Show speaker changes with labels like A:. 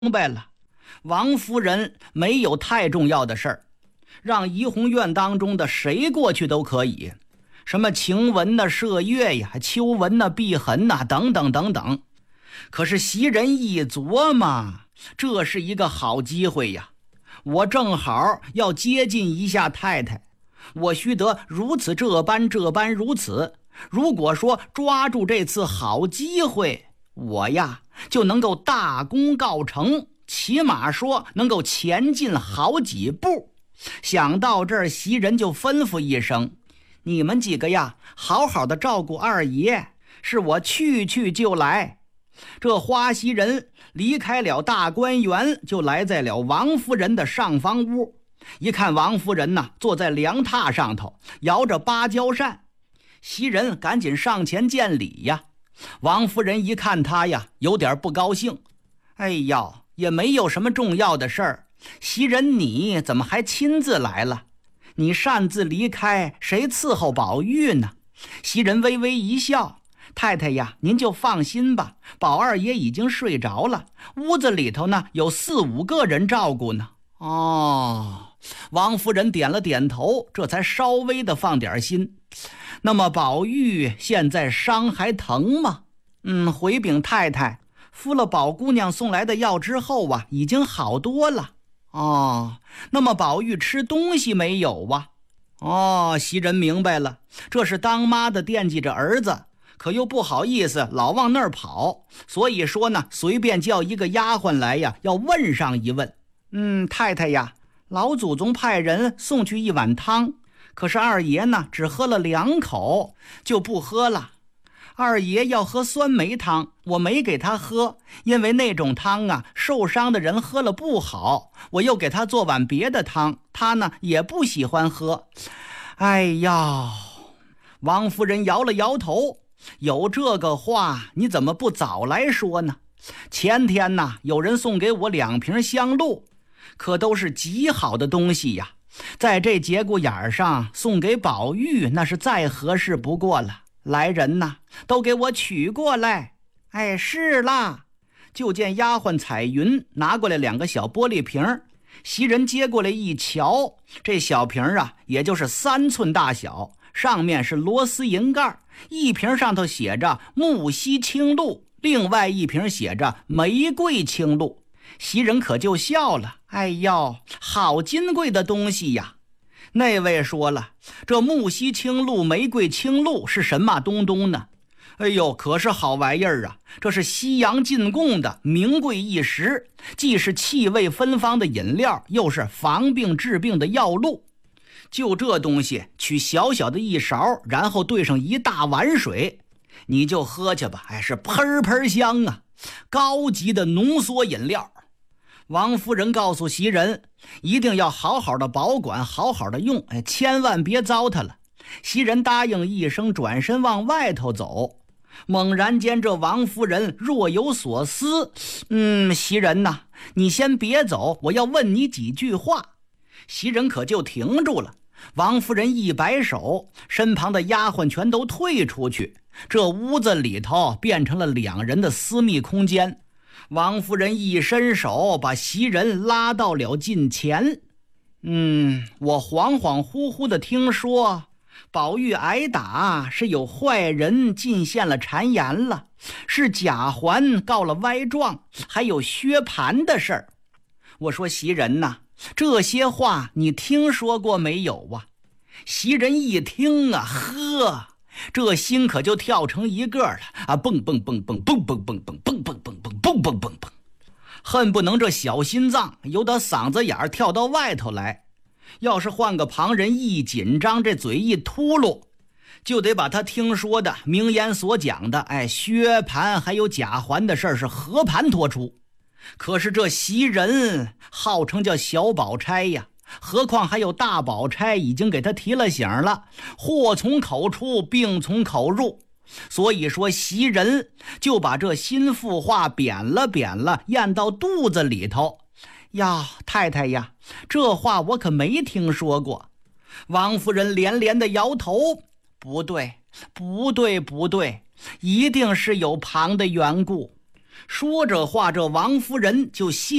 A: 明白了，王夫人没有太重要的事儿，让怡红院当中的谁过去都可以，什么晴雯呐、麝月呀、秋纹呐、碧痕呐等等等等。可是袭人一琢磨，这是一个好机会呀，我正好要接近一下太太，我须得如此这般如此。如果说抓住这次好机会，我呀就能够大功告成，起码说能够前进好几步。想到这儿，袭人就吩咐一声：你们几个呀，好好的照顾二爷，是我去就来。这花袭人离开了大观园，就来在了王夫人的上房屋。一看王夫人呢，坐在凉榻上头，摇着芭蕉扇。袭人赶紧上前见礼呀。王夫人一看他呀，有点不高兴。哎呀，也没有什么重要的事儿，袭人你怎么还亲自来了？你擅自离开，谁伺候宝玉呢？袭人微微一笑：太太呀，您就放心吧，宝二爷已经睡着了，屋子里头呢有4、5个人照顾呢。哦，王夫人点了点头，这才稍微的放点心。那么宝玉现在伤还疼吗？回禀太太，敷了宝姑娘送来的药之后啊，已经好多了。哦，那么宝玉吃东西没有啊？哦，袭人明白了，这是当妈的惦记着儿子，可又不好意思老往那儿跑，所以说呢，随便叫一个丫鬟来呀，要问上一问。太太呀，老祖宗派人送去1碗汤，可是二爷呢，只喝了2口就不喝了。二爷要喝酸梅汤，我没给他喝，因为那种汤啊，受伤的人喝了不好，我又给他做碗别的汤，他呢也不喜欢喝。哎呀，王夫人摇了摇头，有这个话你怎么不早来说呢？前天呢，有人送给我2瓶香露，可都是极好的东西呀，在这节骨眼上送给宝玉，那是再合适不过了。来人呐，都给我取过来。哎，是啦。就见丫鬟彩云拿过来2个小玻璃瓶，袭人接过来一瞧，这小瓶啊，也就是3寸大小，上面是螺丝银盖，一瓶上头写着木樨青露，另外一瓶写着玫瑰青露。袭人可就笑了，哎呦，好金贵的东西呀。那位说了，这木樨青露、玫瑰青露是什么东东呢？哎呦，可是好玩意儿啊，这是西洋进贡的名贵一时，既是气味芬芳的饮料，又是防病治病的药露。就这东西，取小小的一勺，然后兑上一大碗水，你就喝去吧，是喷喷香啊，高级的浓缩饮料。王夫人告诉袭人，一定要好好的保管，好好的用，千万别糟蹋了。袭人答应一声，转身往外头走。猛然间，这王夫人若有所思，袭人呐，你先别走，我要问你几句话。袭人可就停住了。王夫人一摆手，身旁的丫鬟全都退出去，这屋子里头变成了2人的私密空间。王夫人一伸手，把袭人拉到了近前。我恍恍惚惚地听说，宝玉挨打是有坏人进献了谗言了，是贾环告了歪状，还有薛蟠的事儿。我说袭人呐，这些话你听说过没有啊？袭人一听啊，呵，这心可就跳成一个了啊！蹦蹦蹦蹦蹦蹦蹦蹦蹦蹦蹦蹦蹦蹦蹦蹦，恨不能这小心脏由他嗓子眼跳到外头来。要是换个旁人，一紧张，这嘴一秃噜，就得把他听说的名言所讲的薛蟠还有贾环的事儿是和盘托出。可是这袭人号称叫小宝钗呀，何况还有大宝钗已经给他提了醒了，祸从口出，病从口入。所以说袭人就把这心腹话扁了，咽到肚子里头。呀，太太呀，这话我可没听说过。王夫人连连的摇头，不对，一定是有旁的缘故。 说着话，这王夫人就